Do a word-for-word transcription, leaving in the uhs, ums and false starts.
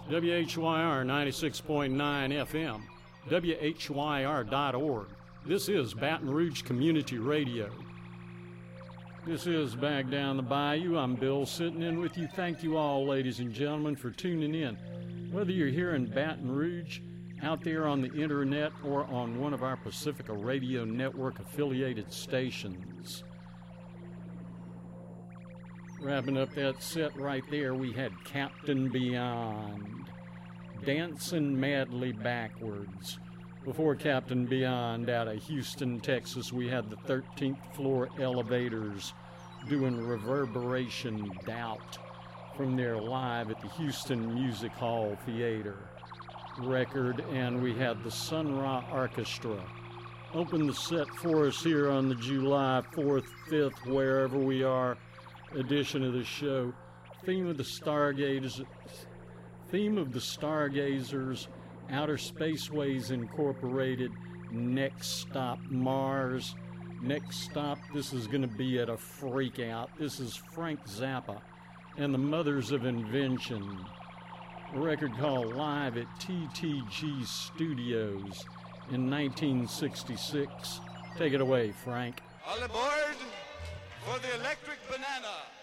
W H Y R ninety-six point nine F M, W H Y R dot org. This is Baton Rouge Community Radio. This is Back Down the Bayou. I'm Bill sitting in with you. Thank you all, ladies and gentlemen, for tuning in. Whether you're here in Baton Rouge, out there on the internet, or on one of our Pacifica Radio Network affiliated stations. Wrapping up that set right there, we had Captain Beyond, Dancing Madly Backwards. Before Captain Beyond, out of Houston, Texas, we had the thirteenth Floor Elevators doing Reverberation Doubt from their Live at the Houston Music Hall Theater record, and we had the Sun Ra Orchestra open the set for us here on the July fourth, fifth, wherever we are, edition of the show. Theme of the Stargazers, theme of the Stargazers, Outer Spaceways Incorporated, Next Stop Mars. Next stop, this is going to be at a freak out. This is Frank Zappa and the Mothers of Invention. A record called Live at T T G Studios in nineteen sixty-six. Take it away, Frank. All aboard for the Electric Banana.